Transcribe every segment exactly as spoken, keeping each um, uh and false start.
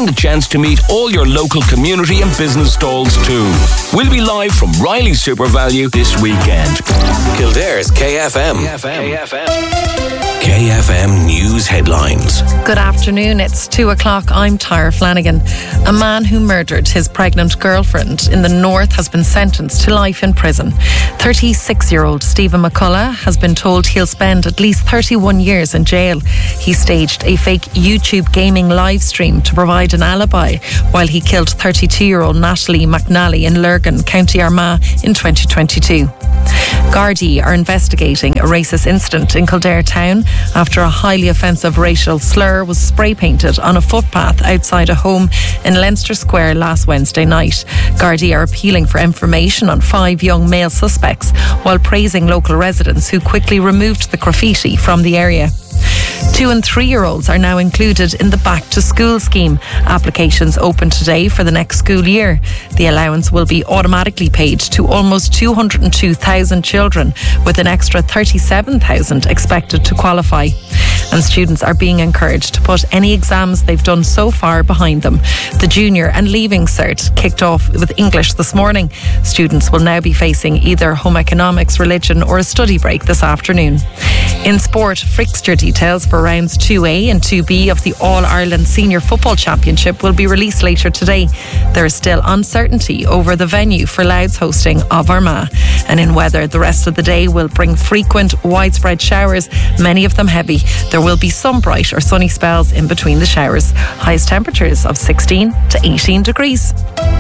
and the chance to meet all your local community and business stalls too. We'll be live from Riley Super Value this weekend. Kildare's K F M. K F M. K F M News Headlines. Good afternoon, it's two o'clock. I'm Tara Flanagan. A man who murdered his pregnant girlfriend in the north has been sentenced to life in prison. thirty-six-year-old Stephen McCullough has been told he'll spend at least thirty-one years in jail. He staged a fake YouTube gaming live stream to provide an alibi while he killed thirty-two-year-old Natalie McNally in Lurgan, County Armagh in twenty twenty-two. Gardaí are investigating a racist incident in Kildare town after a highly offensive racial slur was spray painted on a footpath outside a home in Leinster Square last Wednesday night. Gardaí are appealing for information on five young male suspects while praising local residents who quickly removed the graffiti from the area. Two and three-year-olds are now included in the Back to School scheme. Applications open today for the next school year. The allowance will be automatically paid to almost two hundred two thousand children, with an extra thirty-seven thousand expected to qualify. And students are being encouraged to put any exams they've done so far behind them. The Junior and Leaving Cert kicked off with English this morning. Students will now be facing either home economics, religion or a study break this afternoon. In sport, fixture details for rounds two A and two B of the All-Ireland Senior Football Championship will be released later today. There is still uncertainty over the venue for Louth's hosting of Armagh. And in weather, the rest of the day will bring frequent widespread showers, many of them heavy. There will be some bright or sunny spells in between the showers. Highest temperatures of sixteen to eighteen degrees.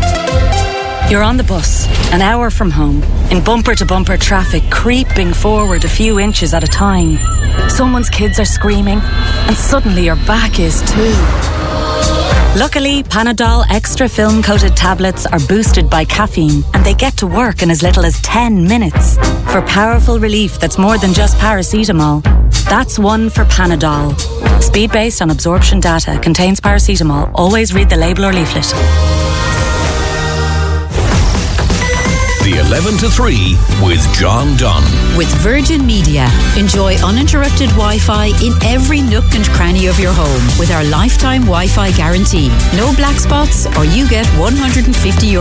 You're on the bus, an hour from home, in bumper-to-bumper traffic, creeping forward a few inches at a time. Someone's kids are screaming, and suddenly your back is too. Luckily, Panadol Extra film-coated tablets are boosted by caffeine, and they get to work in as little as ten minutes. For powerful relief that's more than just paracetamol. That's one for Panadol. Speed based on absorption data, contains paracetamol. Always read the label or leaflet. The eleven to three with John Dunn. With Virgin Media. Enjoy uninterrupted Wi-Fi in every nook and cranny of your home with our lifetime Wi-Fi guarantee. No black spots or you get one hundred fifty euro